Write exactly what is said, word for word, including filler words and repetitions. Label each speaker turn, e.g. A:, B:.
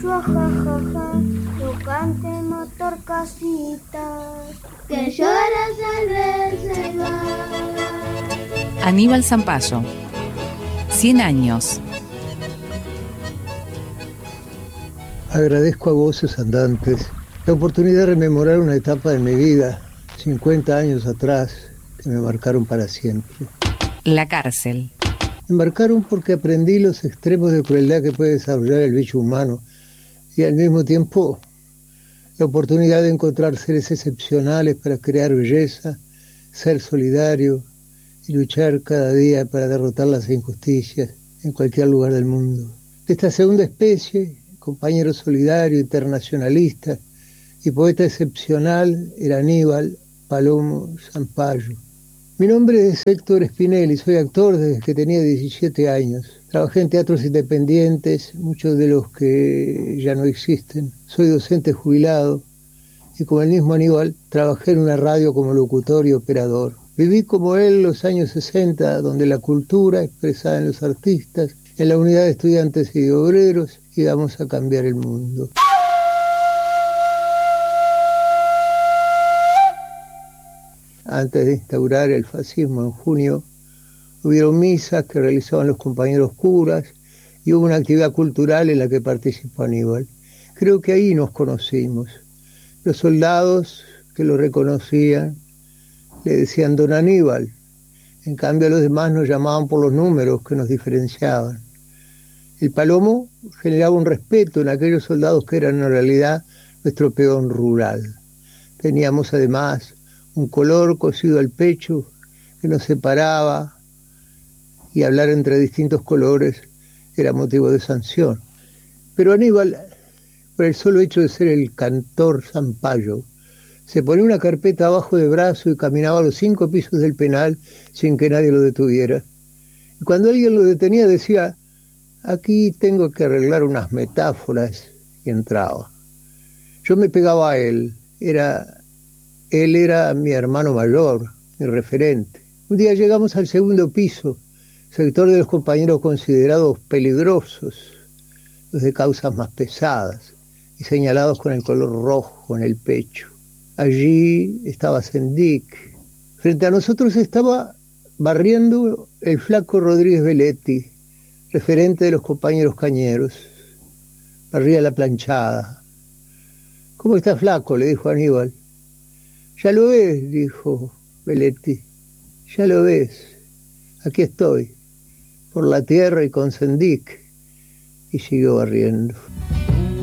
A: Chuajajaja, tocante motor casitas, que lloras al reservar.
B: Aníbal Zampayo, cien años.
C: Agradezco a Voces Andantes la oportunidad de rememorar una etapa de mi vida, cincuenta años atrás, que me marcaron para siempre.
B: La cárcel.
C: Me marcaron porque aprendí los extremos de crueldad que puede desarrollar el bicho humano y al mismo tiempo la oportunidad de encontrar seres excepcionales para crear belleza, ser solidario y luchar cada día para derrotar las injusticias en cualquier lugar del mundo. Esta segunda especie, compañero solidario, internacionalista y poeta excepcional, era Aníbal Palomo Zampayo. Mi nombre es Héctor Spinelli, soy actor desde que tenía diecisiete años. Trabajé en teatros independientes, muchos de los que ya no existen. Soy docente jubilado y como el mismo Aníbal, trabajé en una radio como locutor y operador. Viví como él los años sesenta, donde la cultura expresada en los artistas, en la unidad de estudiantes y de obreros, íbamos a cambiar el mundo. Antes de instaurar el fascismo en junio, hubieron misas que realizaban los compañeros curas y hubo una actividad cultural en la que participó Aníbal. Creo que ahí nos conocimos. Los soldados que lo reconocían le decían don Aníbal. En cambio, los demás nos llamaban por los números que nos diferenciaban. El Palomo generaba un respeto en aquellos soldados que eran en realidad nuestro peón rural. Teníamos además un color cosido al pecho que nos separaba y hablar entre distintos colores era motivo de sanción. Pero Aníbal, por el solo hecho de ser el cantor Zampayo, se ponía una carpeta abajo del brazo y caminaba a los cinco pisos del penal sin que nadie lo detuviera. Y cuando alguien lo detenía decía, aquí tengo que arreglar unas metáforas, y entraba. Yo me pegaba a él, era... Él era mi hermano mayor, mi referente. Un día llegamos al segundo piso, sector de los compañeros considerados peligrosos, los de causas más pesadas, y señalados con el color rojo en el pecho. Allí estaba Sendik. Frente a nosotros estaba barriendo el flaco Rodríguez Belletti, referente de los compañeros cañeros. Barría la planchada. ¿Cómo está flaco?, le dijo Aníbal. Ya lo ves, dijo Belletti, ya lo ves, aquí estoy, por la tierra y con Sendik, y siguió barriendo.